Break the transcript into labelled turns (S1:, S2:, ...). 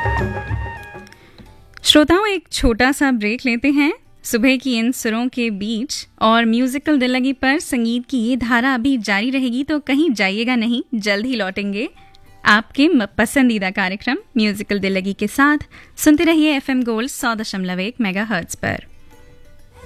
S1: श्रोताओं, एक छोटा सा ब्रेक लेते हैं सुबह की इन सुरों के बीच, और म्यूजिकल दिल लगी पर संगीत की ये धारा अभी जारी रहेगी, तो कहीं जाइएगा नहीं, जल्द ही लौटेंगे आपके पसंदीदा कार्यक्रम म्यूजिकल दिल लगी के साथ। सुनते रहिए FM गोल्ड 100.1 मेगाहर्ट्ज पर।